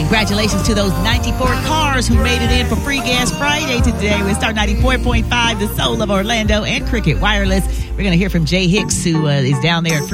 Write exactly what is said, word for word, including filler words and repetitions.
Congratulations to those ninety-four cars who made it in for Free Gas Friday today with Star ninety-four point five, the soul of Orlando, and Cricket Wireless. We're going to hear from Jay Hicks, who uh, is down there at Free